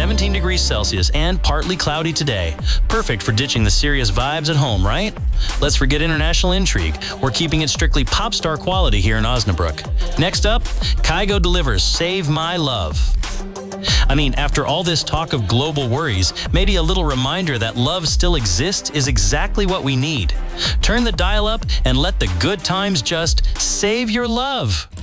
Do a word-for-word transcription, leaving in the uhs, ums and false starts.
seventeen degrees Celsius and partly cloudy today. Perfect for ditching the serious vibes at home, right? Let's forget international intrigue. We're keeping it strictly pop star quality here in Osnabrück. Next up, Kygo delivers Save My Love. I mean, after all this talk of global worries, maybe a little reminder that love still exists is exactly what we need. Turn the dial up and let the good times just save your love.